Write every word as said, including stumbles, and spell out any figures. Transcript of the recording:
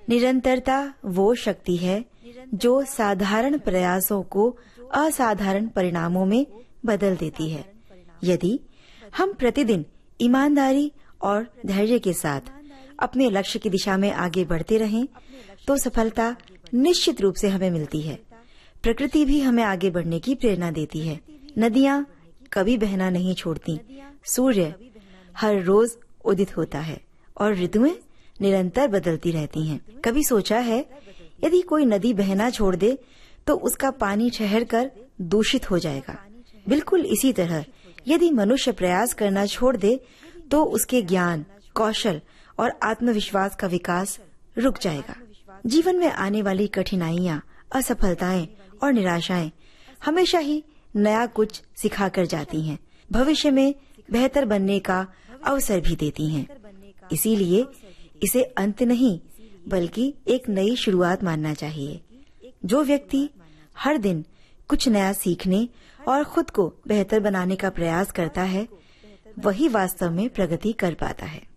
निरंतरता वो शक्ति है जो साधारण प्रयासों को असाधारण परिणामों में बदल देती है। यदि हम प्रतिदिन ईमानदारी और धैर्य के साथ अपने लक्ष्य की दिशा में आगे बढ़ते रहें, तो सफलता निश्चित रूप से हमें मिलती है। प्रकृति भी हमें आगे बढ़ने की प्रेरणा देती है। नदियाँ कभी बहना नहीं छोड़ती, सूर्य हर रोज उदित होता है और ऋतुएं निरंतर बदलती रहती हैं। कभी सोचा है, यदि कोई नदी बहना छोड़ दे तो उसका पानी ठहर कर दूषित हो जाएगा। बिल्कुल इसी तरह यदि मनुष्य प्रयास करना छोड़ दे तो उसके ज्ञान, कौशल और आत्मविश्वास का विकास रुक जाएगा। जीवन में आने वाली कठिनाइयाँ, असफलताएं और निराशाएं हमेशा ही नया कुछ सिखा कर जाती हैं, भविष्य में बेहतर बनने का अवसर भी देती हैं। इसीलिए इसे अंत नहीं बल्कि एक नई शुरुआत मानना चाहिए। जो व्यक्ति हर दिन कुछ नया सीखने और खुद को बेहतर बनाने का प्रयास करता है, वही वास्तव में प्रगति कर पाता है।